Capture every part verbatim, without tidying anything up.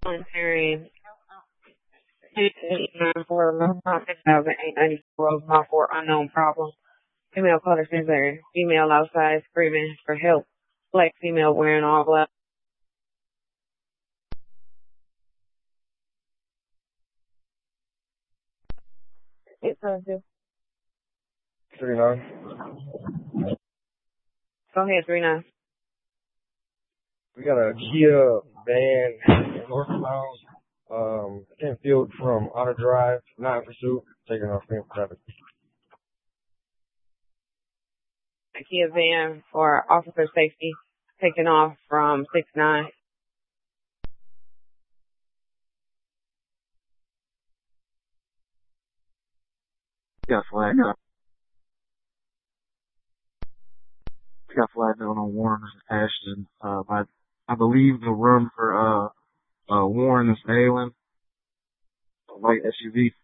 Volunteering eight nine four six thousand eight ninety four of my four unknown problem. Female color center. Female outside screaming for help. Black female wearing all black. Eight seven two. Three nine. Go ahead, three nine. We got a Kia van northbound, um, ten field from Auto Drive, nine pursuit, taking off in traffic. A Kia van for officer safety, taking off from six nine. Got flag up. Got flagged down on Warren and Ashton. Uh, I, I believe the run for, uh, uh, Warren is Halen, a white S U V.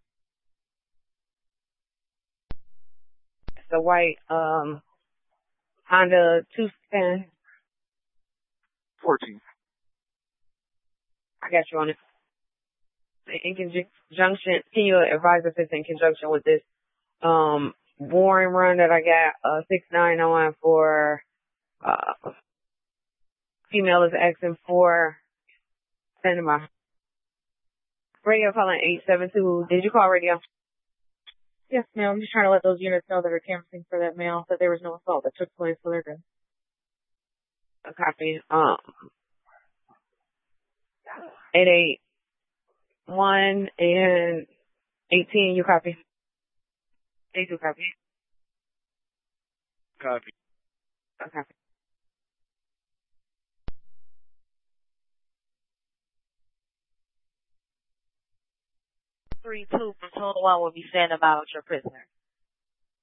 It's a white, um, Honda two ten. fourteen. I got you on it. In conjunction, can you advise if it's in conjunction with this, um, Warren run that I got, uh, six nine on for, uh, female is asking for cinema. Radio calling eight seven two. Did you call radio? Yes, ma'am. I'm just trying to let those units know that are canvassing for that mail that there was no assault that took place, so they're good. A copy. Um, eight eight one and eighteen. You copy? They do copy. Copy. A copy. Three two from Total One will be standing by with your prisoner.